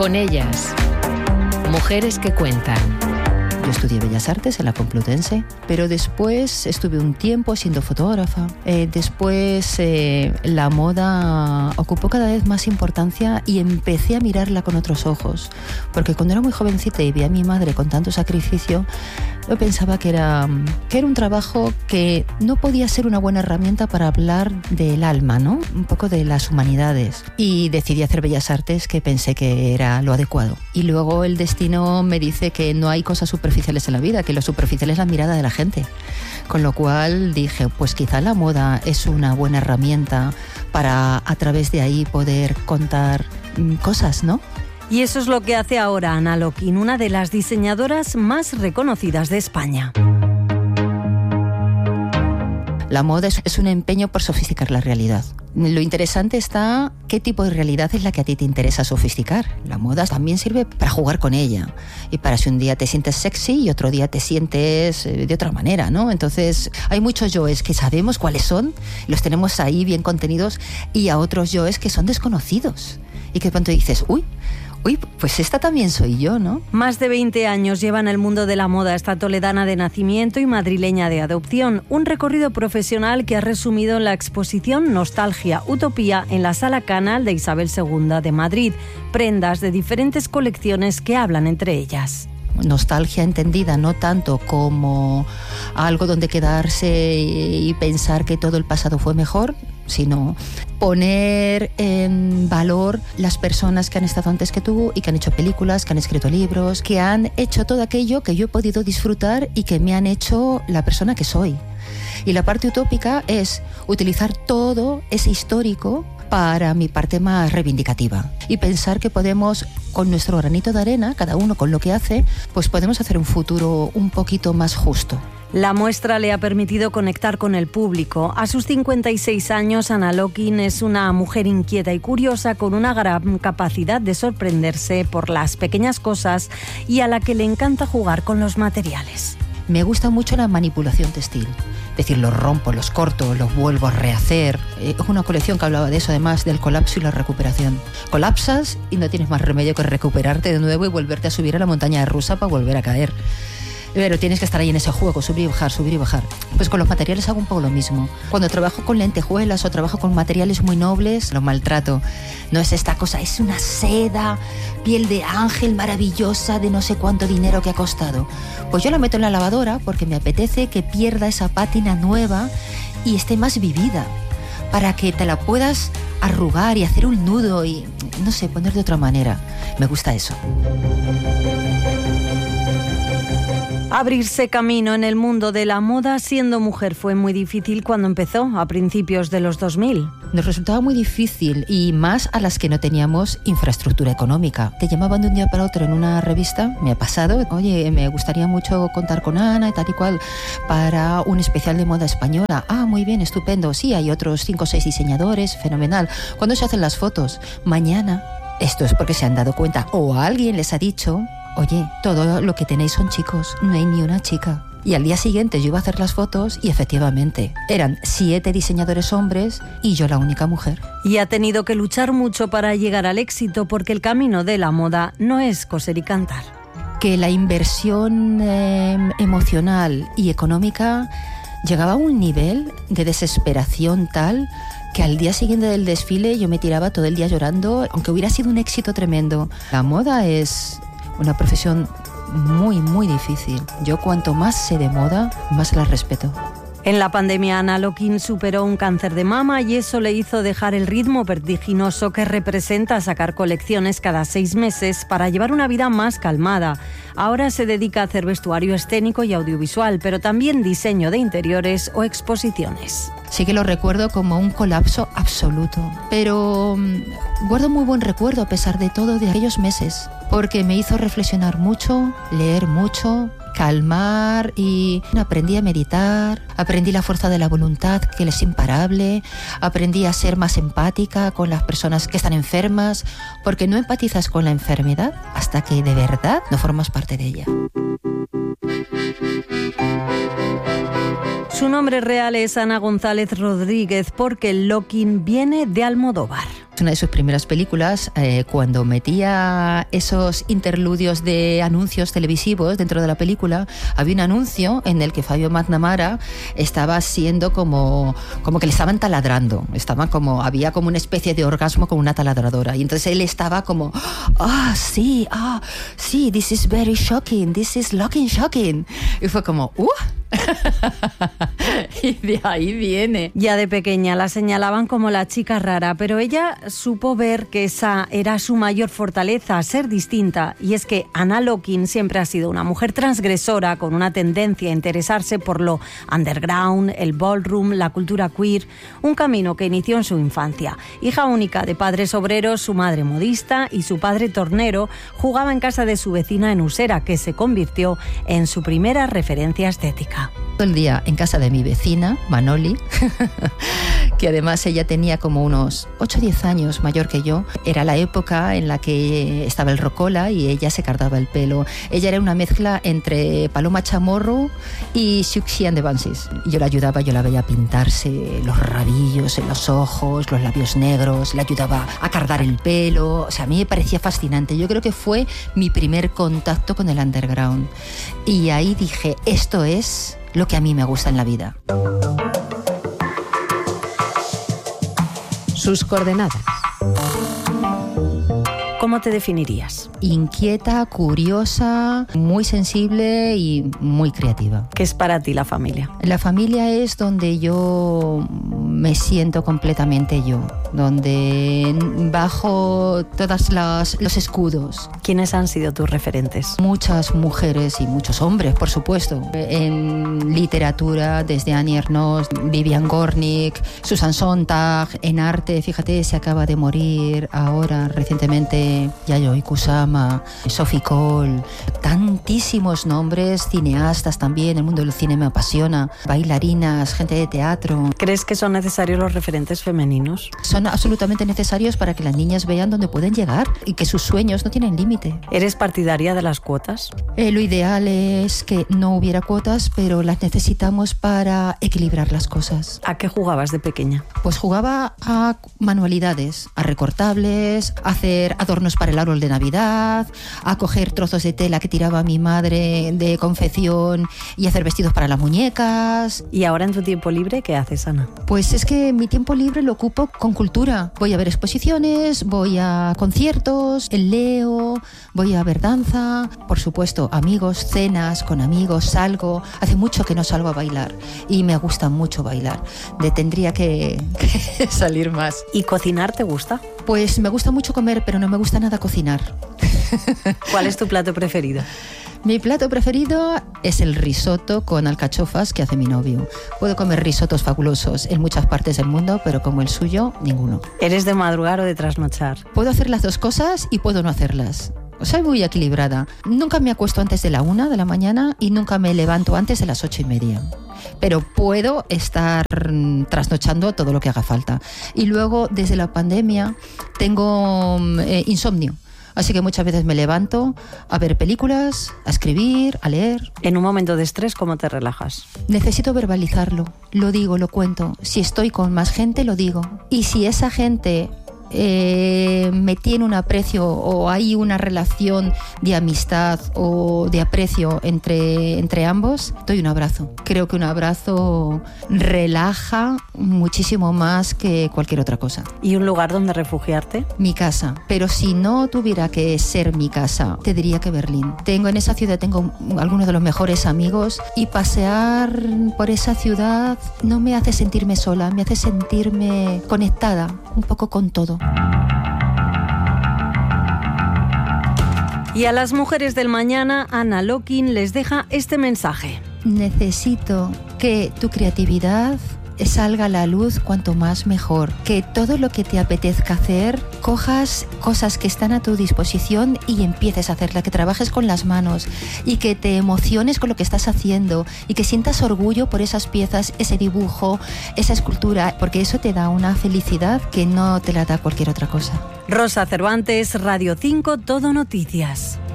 Con ellas, mujeres que cuentan. Yo estudié Bellas Artes en la Complutense, pero después estuve un tiempo siendo fotógrafa. Después la moda ocupó cada vez más importancia y empecé a mirarla con otros ojos. Porque cuando era muy jovencita y vi a mi madre con tanto sacrificio, yo pensaba que era un trabajo que no podía ser una buena herramienta para hablar del alma, ¿no? Un poco de las humanidades. Y decidí hacer Bellas Artes, que pensé que era lo adecuado. Y luego el destino me dice que no hay cosas superficiales en la vida, que lo superficial es la mirada de la gente. Con lo cual dije, pues quizá la moda es una buena herramienta para a través de ahí poder contar cosas, ¿no? Y eso es lo que hace ahora Ana Lokin, una de las diseñadoras más reconocidas de España. La moda es un empeño por sofisticar la realidad. Lo interesante está qué tipo de realidad es la que a ti te interesa sofisticar. La moda también sirve para jugar con ella y para si un día te sientes sexy y otro día te sientes de otra manera, ¿no? Entonces hay muchos yoes que sabemos cuáles son, los tenemos ahí bien contenidos, y a otros yoes que son desconocidos y que de pronto dices, uy, pues esta también soy yo, ¿no? Más de 20 años lleva en el mundo de la moda esta toledana de nacimiento y madrileña de adopción. Un recorrido profesional que ha resumido en la exposición Nostalgia, Utopía en la Sala Canal de Isabel II de Madrid. Prendas de diferentes colecciones que hablan entre ellas. Nostalgia entendida no tanto como algo donde quedarse y pensar que todo el pasado fue mejor, sino poner en valor las personas que han estado antes que tú y que han hecho películas, que han escrito libros, que han hecho todo aquello que yo he podido disfrutar y que me han hecho la persona que soy. Y la parte utópica es utilizar todo ese histórico para mi parte más reivindicativa y pensar que podemos, con nuestro granito de arena, cada uno con lo que hace, pues podemos hacer un futuro un poquito más justo. La muestra le ha permitido conectar con el público. A sus 56 años, Ana Lokin es una mujer inquieta y curiosa con una gran capacidad de sorprenderse por las pequeñas cosas y a la que le encanta jugar con los materiales. Me gusta mucho la manipulación textil. Es decir, los rompo, los corto, los vuelvo a rehacer. Es una colección que hablaba de eso, además, del colapso y la recuperación. Colapsas y no tienes más remedio que recuperarte de nuevo y volverte a subir a la montaña rusa para volver a caer. Pero tienes que estar ahí en ese juego, subir y bajar, subir y bajar. Pues con los materiales hago un poco lo mismo. Cuando trabajo con lentejuelas o trabajo con materiales muy nobles, lo maltrato. No es esta cosa, es una seda, piel de ángel maravillosa de no sé cuánto dinero que ha costado. Pues yo la meto en la lavadora porque me apetece que pierda esa pátina nueva y esté más vivida, para que te la puedas arrugar y hacer un nudo y, no sé, poner de otra manera. Me gusta eso. Abrirse camino en el mundo de la moda siendo mujer fue muy difícil cuando empezó, a principios de los 2000. Nos resultaba muy difícil, y más a las que no teníamos infraestructura económica. Te llamaban de un día para otro en una revista, me ha pasado, oye, me gustaría mucho contar con Ana y tal y cual para un especial de moda española. Ah, muy bien, estupendo, sí, hay otros 5 o 6 diseñadores, fenomenal. ¿Cuándo se hacen las fotos? Mañana. Esto es porque se han dado cuenta o alguien les ha dicho, oye, todo lo que tenéis son chicos, no hay ni una chica. Y al día siguiente yo iba a hacer las fotos y efectivamente eran 7 diseñadores hombres y yo la única mujer. Y ha tenido que luchar mucho para llegar al éxito porque el camino de la moda no es coser y cantar. Que la inversión emocional y económica llegaba a un nivel de desesperación tal que al día siguiente del desfile yo me tiraba todo el día llorando, aunque hubiera sido un éxito tremendo. La moda es una profesión muy, muy difícil. Yo cuanto más sé de moda, más la respeto. En la pandemia, Ana Lokin superó un cáncer de mama y eso le hizo dejar el ritmo vertiginoso que representa sacar colecciones cada 6 meses para llevar una vida más calmada. Ahora se dedica a hacer vestuario escénico y audiovisual, pero también diseño de interiores o exposiciones. Sí que lo recuerdo como un colapso absoluto, pero guardo muy buen recuerdo a pesar de todo de aquellos meses, porque me hizo reflexionar mucho, leer mucho, calmar y aprendí a meditar, aprendí la fuerza de la voluntad que es imparable, aprendí a ser más empática con las personas que están enfermas, porque no empatizas con la enfermedad hasta que de verdad no formas parte de ella. Su nombre real es Ana González Rodríguez porque Lokin viene de Almodóvar. Una de sus primeras películas, cuando metía esos interludios de anuncios televisivos dentro de la película, había un anuncio en el que Fabio McNamara estaba siendo como que le estaban taladrando, había como una especie de orgasmo con una taladradora, y entonces él estaba como, sí, this is very shocking, this is shocking, y fue como, y de ahí viene. Ya de pequeña la señalaban como la chica rara, pero ella supo ver que esa era su mayor fortaleza, ser distinta. Y es que Anna Lokin siempre ha sido una mujer transgresora con una tendencia a interesarse por lo underground, el ballroom, la cultura queer, un camino que inició en su infancia. Hija única de padres obreros, su madre modista y su padre tornero, jugaba en casa de su vecina en Usera, que se convirtió en su primera referencia estética. Todo el día en casa de mi vecina, Manoli, que además ella tenía como unos 8 o 10 años mayor que yo. Era la época en la que estaba el rocola y ella se cortaba el pelo. Ella era una mezcla entre Paloma Chamorro y Siouxsie and the Banshees. Yo la ayudaba, yo la veía pintarse los rabillos en los ojos, los labios negros, le ayudaba a cardar el pelo. O sea, a mí me parecía fascinante. Yo creo que fue mi primer contacto con el underground. Y ahí dije, esto es lo que a mí me gusta en la vida. Sus coordenadas. ¿Cómo te definirías? Inquieta, curiosa, muy sensible y muy creativa. ¿Qué es para ti la familia? La familia es donde yo me siento completamente yo, donde bajo todos los escudos. ¿Quiénes han sido tus referentes? Muchas mujeres y muchos hombres, por supuesto. En literatura, desde Annie Ernaux, Vivian Gornick, Susan Sontag. En arte, fíjate, se acaba de morir ahora recientemente Yayoi Kusama, Sophie Cole, tantísimos nombres, cineastas también, el mundo del cine me apasiona, bailarinas, gente de teatro. ¿Crees que son necesarios los referentes femeninos? Son absolutamente necesarios para que las niñas vean dónde pueden llegar y que sus sueños no tienen límite. ¿Eres partidaria de las cuotas? Lo ideal es que no hubiera cuotas, pero las necesitamos para equilibrar las cosas. ¿A qué jugabas de pequeña? Pues jugaba a manualidades, a recortables, a hacer adornos para el árbol de Navidad, a coger trozos de tela que tiraba mi madre de confección y hacer vestidos para las muñecas. ¿Y ahora en tu tiempo libre qué haces, Ana? Pues es que mi tiempo libre lo ocupo con cultura. Voy a ver exposiciones, voy a conciertos, leo, voy a ver danza, por supuesto, amigos, cenas con amigos, salgo. Hace mucho que no salgo a bailar y me gusta mucho bailar. Tendría que salir más. ¿Y cocinar te gusta? Pues me gusta mucho comer, pero no me gusta nada cocinar. ¿Cuál es tu plato preferido? Mi plato preferido es el risotto con alcachofas que hace mi novio. Puedo comer risotos fabulosos en muchas partes del mundo, pero como el suyo, ninguno. ¿Eres de madrugar o de trasnochar? Puedo hacer las dos cosas y puedo no hacerlas. Soy muy equilibrada. Nunca me acuesto antes de la 1 de la mañana y nunca me levanto antes de las 8:30. Pero puedo estar trasnochando todo lo que haga falta. Y luego, desde la pandemia, tengo insomnio. Así que muchas veces me levanto a ver películas, a escribir, a leer. En un momento de estrés, ¿cómo te relajas? Necesito verbalizarlo. Lo digo, lo cuento. Si estoy con más gente, lo digo. Y si esa gente me tiene un aprecio o hay una relación de amistad o de aprecio entre ambos, doy un abrazo. Creo que un abrazo relaja muchísimo más que cualquier otra cosa. ¿Y un lugar donde refugiarte? Mi casa. Pero si no tuviera que ser mi casa, te diría que Berlín. En esa ciudad tengo algunos de los mejores amigos y pasear por esa ciudad no me hace sentirme sola, me hace sentirme conectada un poco con todo. Y a las mujeres del mañana, Anna Lokin les deja este mensaje. Necesito que tu creatividad salga a la luz cuanto más mejor. Que todo lo que te apetezca hacer, cojas cosas que están a tu disposición y empieces a hacerla. Que trabajes con las manos y que te emociones con lo que estás haciendo y que sientas orgullo por esas piezas, ese dibujo, esa escultura, porque eso te da una felicidad que no te la da cualquier otra cosa. Rosa Cervantes, Radio 5, Todo Noticias.